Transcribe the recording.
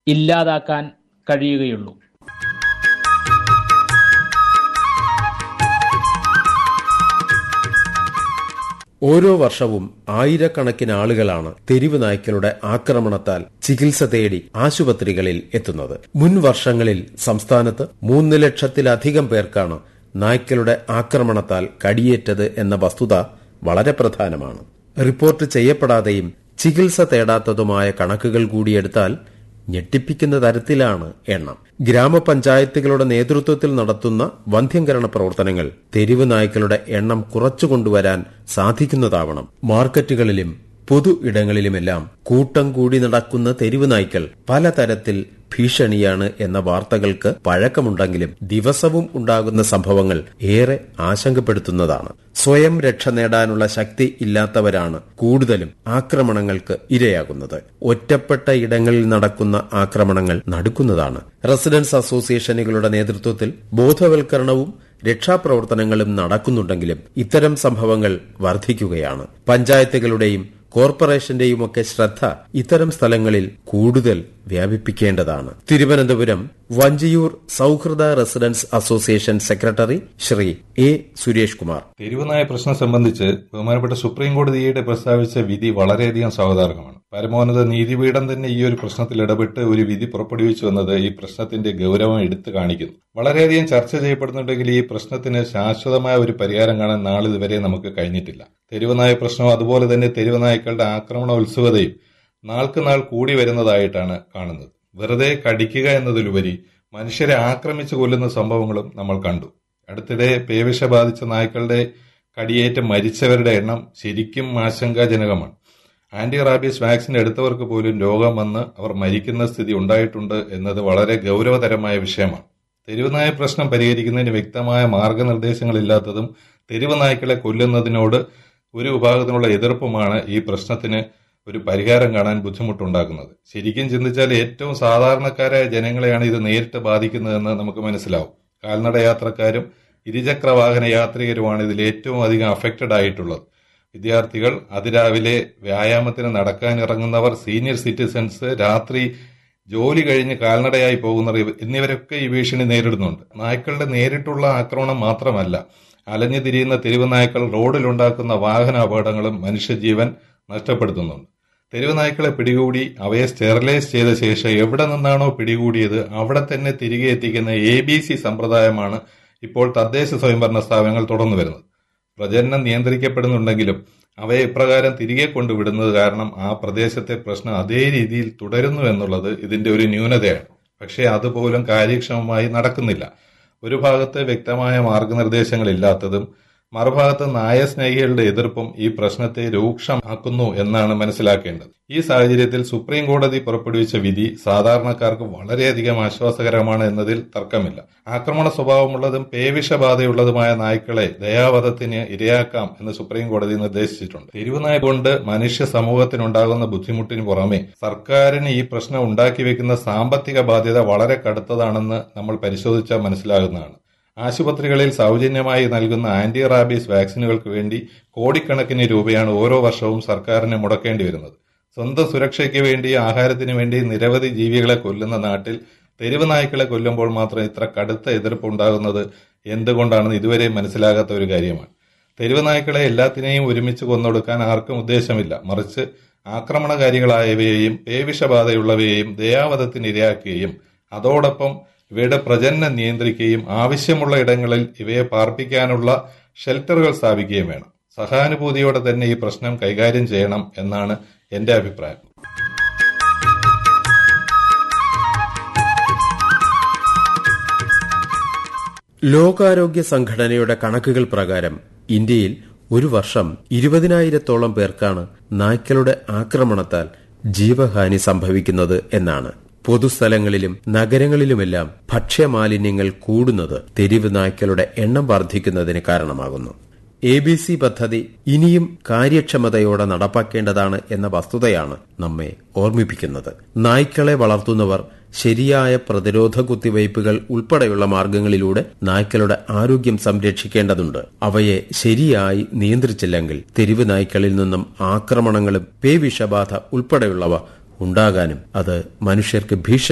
ഇല്ലാതാക്കാൻ കഴിയുകയുള്ളൂ. ഓരോ വർഷവും ആയിരക്കണക്കിന് ആളുകളാണ് തെരുവ് നായ്ക്കളുടെ ആക്രമണത്താൽ ചികിത്സ തേടി ആശുപത്രികളിൽ എത്തുന്നത്. മുൻ വർഷങ്ങളിൽ സംസ്ഥാനത്ത് 3 ലക്ഷത്തിലധികം പേർക്കാണ് നായ്ക്കളുടെ ആക്രമണത്താൽ കടിയേറ്റത് എന്ന വസ്തുത വളരെ പ്രധാനമാണ്. റിപ്പോർട്ട് ചെയ്യപ്പെടാതെയും ചികിത്സ തേടാത്തതുമായ കണക്കുകൾ കൂടിയെടുത്താൽ ഞെട്ടിപ്പിക്കുന്ന തരത്തിലാണ് എണ്ണം. ഗ്രാമപഞ്ചായത്തുകളുടെ നേതൃത്വത്തിൽ നടത്തുന്ന വന്ധ്യംകരണ പ്രവർത്തനങ്ങൾ തെരുവ് നായ്ക്കളുടെ എണ്ണം കുറച്ചുകൊണ്ടുവരാൻ സാധിക്കുന്നതാവണം. മാർക്കറ്റുകളിലും പൊതു ഇടങ്ങളിലുമെല്ലാം കൂട്ടം കൂടി നടക്കുന്ന തെരുവ് നായ്ക്കൾ പലതരത്തിൽ ഭീഷണിയാണ് എന്ന വാർത്തകൾക്ക് പഴക്കമുണ്ടെങ്കിലും ദിവസവും ഉണ്ടാകുന്ന സംഭവങ്ങൾ ഏറെ ആശങ്കപ്പെടുത്തുന്നതാണ്. സ്വയം രക്ഷ നേടാനുള്ള ശക്തി ഇല്ലാത്തവരാണ് കൂടുതലും ആക്രമണങ്ങൾക്ക് ഇരയാകുന്നത്. ഒറ്റപ്പെട്ട ഇടങ്ങളിൽ നടക്കുന്ന ആക്രമണങ്ങൾ നടുക്കുന്നതാണ്. റെസിഡൻസ് അസോസിയേഷനുകളുടെ നേതൃത്വത്തിൽ ബോധവൽക്കരണവും രക്ഷാപ്രവർത്തനങ്ങളും നടക്കുന്നുണ്ടെങ്കിലും ഇത്തരം സംഭവങ്ങൾ വർദ്ധിക്കുകയാണ്. പഞ്ചായത്തുകളുടെയും കോർപ്പറേഷന്റെയുമൊക്കെ ശ്രദ്ധ ഇത്തരം സ്ഥലങ്ങളിൽ കൂടുതൽ വ്യാപിപ്പിക്കേണ്ടതാണ്. തിരുവനന്തപുരം വഞ്ചിയൂർ സൌഹൃദ residence association secretary Shri A Suresh Kumar. തെരുവുനായ പ്രശ്നം സംബന്ധിച്ച് ബഹുമാനപ്പെട്ട സുപ്രീം കോടതിയുടെ പ്രസ്താവിച്ച വിധി വളരെയധികം സ്വാഗതാർഹമാണ്. പരമോന്നത നീതിപീഠം തന്നെ ഈ ഒരു പ്രശ്നത്തിൽ ഇടപെട്ട് ഒരു വിധി പുറപ്പെടുവിച്ചു എന്നത് ഈ പ്രശ്നത്തിന്റെ ഗൌരവം എടുത്തു കാണിക്കുന്നു. വളരെയധികം ചർച്ച ചെയ്യപ്പെടുന്നുണ്ടെങ്കിൽ ഈ പ്രശ്നത്തിന് ശാശ്വതമായ ഒരു പരിഹാരം കാണാൻ നാളിതുവരെ നമുക്ക് കഴിഞ്ഞിട്ടില്ല. തെരുവുനായ പ്രശ്നം അതുപോലെ തന്നെ തെരുവുനായ്ക്കളുടെ ആക്രമണ ഉത്സുകതയും നാൾക്ക് നാൾ കൂടി വരുന്നതായിട്ടാണ് കാണുന്നത്. വെറുതെ കടിക്കുക എന്നതിലുപരി മനുഷ്യരെ ആക്രമിച്ചു കൊല്ലുന്ന സംഭവങ്ങളും നമ്മൾ കണ്ടു. അടുത്തിടെ പേവിഷ ബാധിച്ച നായ്ക്കളുടെ കടിയേറ്റ് മരിച്ചവരുടെ എണ്ണം ശരിക്കും ആശങ്കാജനകമാണ്. ആന്റി റാബീസ് വാക്സിൻ എടുത്തവർക്ക് പോലും രോഗം വന്ന് അവർ മരിക്കുന്ന സ്ഥിതി ഉണ്ടായിട്ടുണ്ട് എന്നത് വളരെ ഗൌരവതരമായ വിഷയമാണ്. തെരുവുനായ പ്രശ്നം പരിഹരിക്കുന്നതിന് വ്യക്തമായ മാർഗനിർദ്ദേശങ്ങളില്ലാത്തതും തെരുവ് നായ്ക്കളെ കൊല്ലുന്നതിനോട് ഒരു വിഭാഗത്തിനുള്ള എതിർപ്പുമാണ് ഈ പ്രശ്നത്തിന് ഒരു പരിഹാരം കാണാൻ ബുദ്ധിമുട്ടുണ്ടാക്കുന്നത്. ശരിക്കും ചിന്തിച്ചാൽ ഏറ്റവും സാധാരണക്കാരായ ജനങ്ങളെയാണ് ഇത് നേരിട്ട് ബാധിക്കുന്നതെന്ന് നമുക്ക് മനസ്സിലാവും. കാൽനട യാത്രക്കാരും ഇരുചക്ര വാഹന യാത്രികരുമാണ് ഇതിൽ ഏറ്റവും അധികം അഫക്റ്റഡ് ആയിട്ടുള്ളത്. വിദ്യാർത്ഥികൾ, അതിരാവിലെ വ്യായാമത്തിന് നടക്കാൻ ഇറങ്ങുന്നവർ, സീനിയർ സിറ്റിസൺസ്, രാത്രി ജോലി കഴിഞ്ഞ് കാൽനടയായി പോകുന്നവർ എന്നിവരൊക്കെ ഈ ഭീഷണി നേരിടുന്നുണ്ട്. നായ്ക്കളുടെ നേരിട്ടുള്ള ആക്രമണം മാത്രമല്ല, അലഞ്ഞു തിരിയുന്ന തെരുവ് നായ്ക്കൾ റോഡിലുണ്ടാക്കുന്ന വാഹന അപകടങ്ങളും മനുഷ്യജീവൻ നഷ്ടപ്പെടുത്തുന്നുണ്ട്. തെരുവ് നായ്ക്കളെ പിടികൂടി അവയെ സ്റ്റെറിലൈസ് ചെയ്ത ശേഷം എവിടെ നിന്നാണോ പിടികൂടിയത് അവിടെ തന്നെ തിരികെ എത്തിക്കുന്ന ABC സമ്പ്രദായമാണ് ഇപ്പോൾ തദ്ദേശ സ്വയംഭരണ സ്ഥാപനങ്ങൾ തുടർന്നു വരുന്നത്. പ്രജനനം നിയന്ത്രിക്കപ്പെടുന്നുണ്ടെങ്കിലും അവയെ ഇപ്രകാരം തിരികെ കൊണ്ടുവിടുന്നത് കാരണം ആ പ്രദേശത്തെ പ്രശ്നം അതേ രീതിയിൽ തുടരുന്നു എന്നുള്ളത് ഇതിന്റെ ഒരു ന്യൂനതയാണ്. പക്ഷേ അതുപോലും കാര്യക്ഷമമായി നടക്കുന്നില്ല. ഒരു ഭാഗത്ത് വ്യക്തമായ മാർഗനിർദ്ദേശങ്ങളില്ലാത്തതും മറുഭാഗത്ത് നായസ്നേഹികളുടെ എതിർപ്പും ഈ പ്രശ്നത്തെ രൂക്ഷമാക്കുന്നു എന്നാണ് മനസ്സിലാക്കേണ്ടത്. ഈ സാഹചര്യത്തിൽ സുപ്രീം കോടതി പുറപ്പെടുവിച്ച വിധി സാധാരണക്കാർക്ക് വളരെയധികം ആശ്വാസകരമാണ് എന്നതിൽ തർക്കമില്ല. ആക്രമണ സ്വഭാവമുള്ളതും പേവിഷബാധയുള്ളതുമായ നായ്ക്കളെ ദയാവധത്തിന് ഇരയാക്കാം എന്ന് സുപ്രീം കോടതി നിർദ്ദേശിച്ചിട്ടുണ്ട്. തെരുവുനായ കൊണ്ട് മനുഷ്യ സമൂഹത്തിനുണ്ടാകുന്ന ബുദ്ധിമുട്ടിന് പുറമെ സർക്കാരിന് ഈ പ്രശ്നം ഉണ്ടാക്കി വെക്കുന്ന സാമ്പത്തിക ബാധ്യത വളരെ കടുത്തതാണെന്ന് നമ്മൾ പരിശോധിച്ചാൽ മനസ്സിലാകുന്നതാണ്. ആശുപത്രികളിൽ സൗജന്യമായി നൽകുന്ന ആന്റി റാബീസ് വാക്സിനുകൾക്ക് വേണ്ടി കോടിക്കണക്കിന് രൂപയാണ് ഓരോ വർഷവും സർക്കാരിന് മുടക്കേണ്ടി വരുന്നത്. സ്വന്തം സുരക്ഷയ്ക്ക് വേണ്ടി, ആഹാരത്തിന് വേണ്ടി നിരവധി ജീവികളെ കൊല്ലുന്ന നാട്ടിൽ തെരുവ് നായ്ക്കളെ കൊല്ലുമ്പോൾ മാത്രം ഇത്ര കടുത്ത എതിർപ്പ് ഉണ്ടാകുന്നത് എന്തുകൊണ്ടാണെന്ന് ഇതുവരെ മനസ്സിലാകാത്ത ഒരു കാര്യമാണ്. തെരുവ് നായ്ക്കളെ എല്ലാത്തിനെയും ഒരുമിച്ച് കൊന്നൊടുക്കാൻ ആർക്കും ഉദ്ദേശമില്ല. മറിച്ച് ആക്രമണകാരികളായവയെയും പേവിഷബാധയുള്ളവയെയും ദയാവധത്തിന് ഇരയാക്കുകയും അതോടൊപ്പം ഇവയുടെ പ്രജനനം നിയന്ത്രിക്കുകയും ആവശ്യമുള്ള ഇടങ്ങളിൽ ഇവയെ പാർപ്പിക്കാനുള്ള ഷെൽട്ടറുകൾ സ്ഥാപിക്കുകയും വേണം. സഹാനുഭൂതിയോടെ തന്നെ ഈ പ്രശ്നം കൈകാര്യം ചെയ്യണം എന്നാണ് എന്റെ അഭിപ്രായം. ലോകാരോഗ്യ സംഘടനയുടെ കണക്കുകൾ പ്രകാരം ഇന്ത്യയിൽ ഒരു വർഷം 20,000-ഓളം പേർക്കാണ് നായ്ക്കളുടെ ആക്രമണത്താൽ ജീവഹാനി സംഭവിക്കുന്നത് എന്നാണ്. പൊതുസ്ഥലങ്ങളിലും നഗരങ്ങളിലുമെല്ലാം ഭക്ഷ്യമാലിന്യങ്ങൾ കൂടുന്നത് തെരുവ് നായ്ക്കളുടെ എണ്ണം വർദ്ധിക്കുന്നതിന് കാരണമാകുന്നു. ABC പദ്ധതി ഇനിയും കാര്യക്ഷമതയോടെ നടപ്പാക്കേണ്ടതാണ് എന്ന വസ്തുതയാണ് നമ്മെ ഓർമ്മിപ്പിക്കുന്നത്. നായ്ക്കളെ വളർത്തുന്നവർ ശരിയായ പ്രതിരോധ കുത്തിവയ്പ്പുകൾ ഉൾപ്പെടെയുള്ള മാർഗങ്ങളിലൂടെ നായ്ക്കളുടെ ആരോഗ്യം സംരക്ഷിക്കേണ്ടതുണ്ട്. അവയെ ശരിയായി നിയന്ത്രിച്ചില്ലെങ്കിൽ തെരുവ് നായ്ക്കളിൽ നിന്നും ആക്രമണങ്ങളും പേവിഷബാധ ഉൾപ്പെടെയുള്ളവ ഉണ്ടാകാനും അത് മനുഷ്യർക്ക് ഭീഷണി